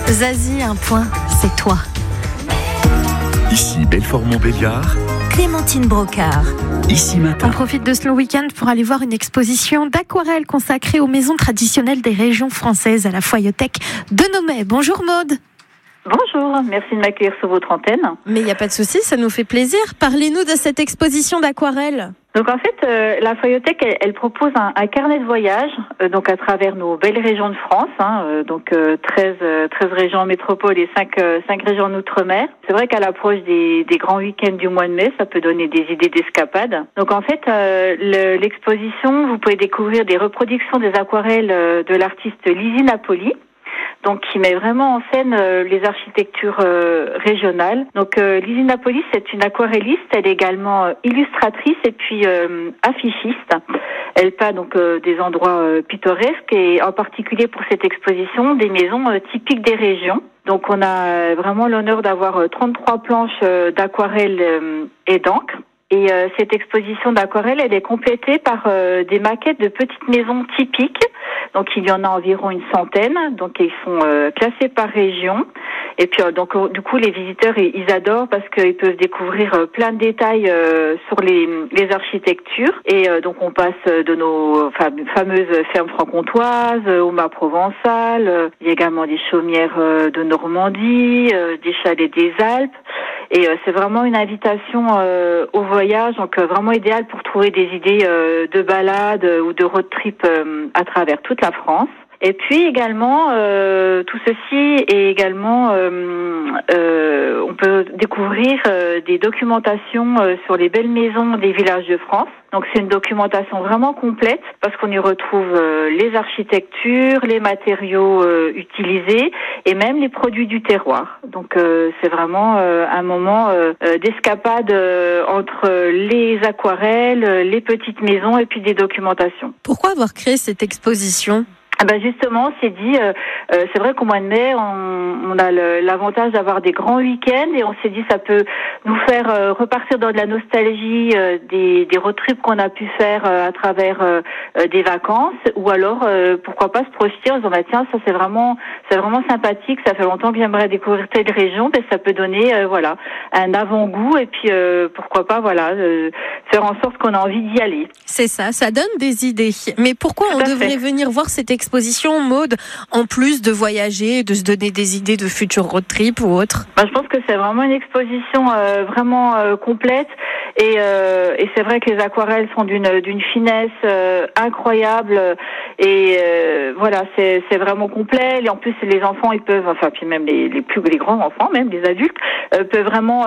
Zazie, un point, c'est toi. Ici Belfort-Montbéliard. Clémentine Brocard. Ici Matin. On profite de ce long week-end pour aller voir une exposition d'aquarelles consacrée aux maisons traditionnelles des régions françaises à la Foyothèque de Nomay. Bonjour Maude. Bonjour, merci de m'accueillir sur votre antenne. Mais il n'y a pas de souci, ça nous fait plaisir. Parlez-nous de cette exposition d'aquarelles. Donc en fait, la Foyothèque, elle propose un carnet de voyage donc à travers nos belles régions de France, 13 régions en métropole et 5 régions en outre-mer. C'est vrai qu'à l'approche des grands week-ends du mois de mai, ça peut donner des idées d'escapade. Donc en fait, l'exposition, vous pouvez découvrir des reproductions des aquarelles de l'artiste Lizzie Napoli. Donc qui met vraiment en scène les architectures régionales. Donc Lizzie Napoli, c'est une aquarelliste, elle est également illustratrice et puis affichiste. Elle peint donc des endroits pittoresques et en particulier pour cette exposition des maisons typiques des régions. Donc on a vraiment l'honneur d'avoir 33 planches d'aquarelle et d'encre. Et cette exposition d'aquarelle, elle est complétée par des maquettes de petites maisons typiques. Donc il y en a environ une centaine. Donc ils sont classés par région. Et puis du coup les visiteurs ils adorent parce qu'ils peuvent découvrir plein de détails sur les architectures. Et donc on passe de nos fameuses fermes franc-comtoises aux mâts provençales. Il y a également des chaumières de Normandie, des chalets des Alpes. Et c'est vraiment une invitation au voyage, donc vraiment idéal pour trouver des idées de balade ou de road trip à travers toute la France. Et puis également, tout ceci est également, on peut découvrir des documentations sur les belles maisons des villages de France. Donc c'est une documentation vraiment complète parce qu'on y retrouve les architectures, les matériaux utilisés et même les produits du terroir. Donc c'est vraiment un moment d'escapade entre les aquarelles, les petites maisons et puis des documentations. Pourquoi avoir créé cette exposition ? Justement, c'est dit, c'est vrai qu'au mois de mai, on a l'avantage d'avoir des grands week-ends et on s'est dit ça peut nous faire repartir dans de la nostalgie des road trips qu'on a pu faire à travers des vacances, ou alors pourquoi pas se projeter en disant tiens, ça c'est vraiment sympathique, ça fait longtemps que j'aimerais découvrir telle région, ça peut donner un avant-goût et puis pourquoi pas faire en sorte qu'on a envie d'y aller. C'est ça donne des idées. Mais pourquoi on devrait venir voir cette exposition, Maude, en plus de voyager, de se donner des idées de futurs road trip ou autre? Je pense que c'est vraiment une exposition vraiment complète et c'est vrai que les aquarelles sont d'une finesse incroyable et c'est vraiment complet. Et en plus les enfants ils peuvent, puis même les grands enfants, même les adultes peuvent vraiment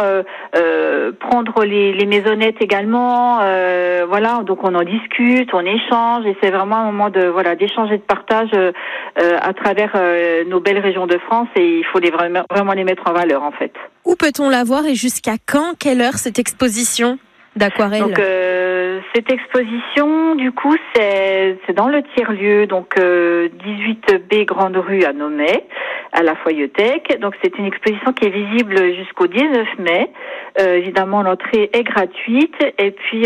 prendre les maisonnettes également. Donc on en discute, on échange et c'est vraiment un moment d'échange et de partage à travers nos belles régions de France et il faut vraiment les mettre en valeur en fait. Où peut-on la voir et jusqu'à quand, quelle heure cette exposition d'aquarelle? Donc cette exposition du coup c'est dans le tiers-lieu, donc 18B Grande Rue à Nomay, à la Foyothèque. Donc c'est une exposition qui est visible jusqu'au 19 mai. Évidemment l'entrée est gratuite et puis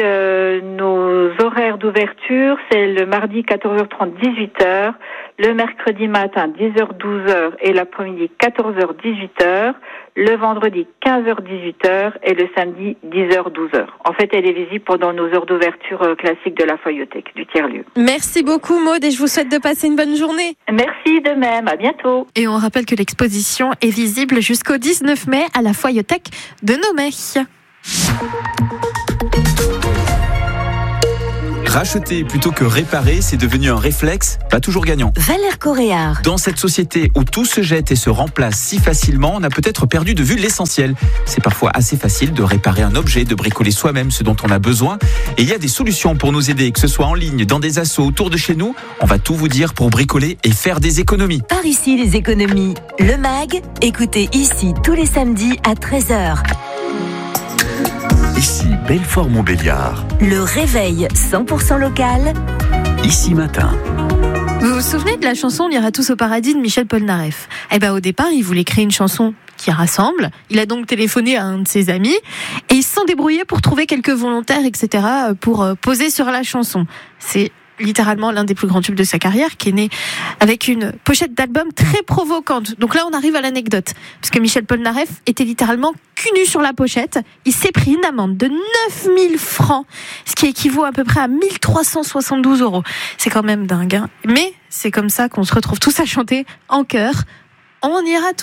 nos horaires d'ouverture c'est le mardi 14h30 18h, le mercredi matin 10h-12h et l'après-midi 14h-18h, le vendredi 15h-18h et le samedi 10h-12h. En fait, elle est visible pendant nos heures d'ouverture classiques de la Foyothèque, du tiers-lieu. Merci beaucoup Maude et je vous souhaite de passer une bonne journée. Merci de même, à bientôt. Et on rappelle que l'exposition est visible jusqu'au 19 mai à la Foyothèque de Nomay. Racheter plutôt que réparer, c'est devenu un réflexe, pas toujours gagnant. Valère Coréard. Dans cette société où tout se jette et se remplace si facilement, on a peut-être perdu de vue l'essentiel. C'est parfois assez facile de réparer un objet, de bricoler soi-même ce dont on a besoin. Et il y a des solutions pour nous aider, que ce soit en ligne, dans des assos, autour de chez nous. On va tout vous dire pour bricoler et faire des économies. Par ici les économies. Le MAG, écoutez ici tous les samedis à 13h. Ici Belfort-Montbéliard. Le réveil 100% local. Ici Matin. Vous vous souvenez de la chanson « On ira tous au paradis » de Michel Polnareff ? Au départ, il voulait créer une chanson qui rassemble. Il a donc téléphoné à un de ses amis et ils se sont débrouillés pour trouver quelques volontaires, etc., pour poser sur la chanson. C'est littéralement l'un des plus grands tubes de sa carrière, qui est né avec une pochette d'album très provocante. Donc là, on arrive à l'anecdote, parce que Michel Polnareff était littéralement cul nu sur la pochette. Il s'est pris une amende de 9000 francs, ce qui équivaut à peu près à 1372 €. C'est quand même dingue, hein. Mais c'est comme ça qu'on se retrouve tous à chanter en chœur. On ira tous